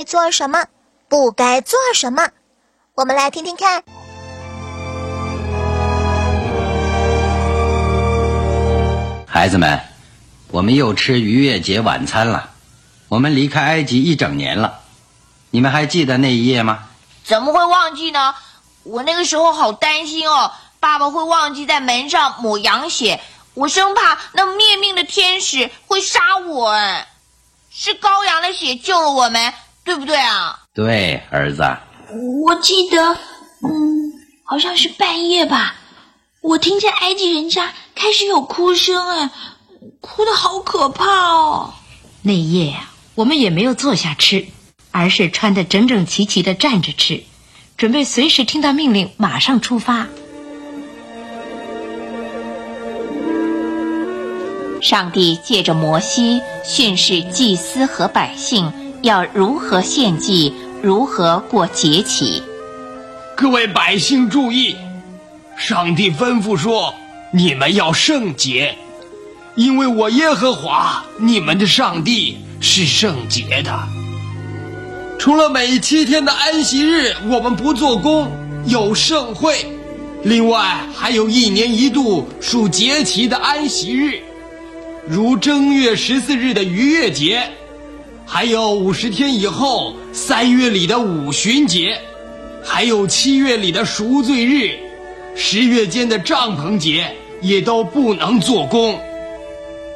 做什么，不该做什么。我们来听听看。 孩子们，我们又吃逾越节晚餐了。我们离开埃及1整年了，你们还记得那一夜吗？ 怎么会忘记呢？我那个时候好担心哦，爸爸会忘记在门上抹羊血，我生怕那灭命的天使会杀我。是羔羊的血救了我们，对不对啊？ 对，儿子。 我记得，好像是半夜吧，我听见埃及人家开始有哭声，哭得好可怕哦。 那夜呀，我们也没有坐下吃，而是穿得整整齐齐地站着吃，准备随时听到命令马上出发。 上帝借着摩西训示祭司和百姓要如何献祭，如何过节期。 各位百姓注意，上帝吩咐说，你们要圣洁，因为我耶和华你们的上帝是圣洁的。除了每7天的安息日我们不做工，有盛会，另外还有1年1度属节期的安息日，如正月14日的逾越节，还有50天以后3月里的五旬节，还有7月里的赎罪日，10月间的帐篷节也都不能做工。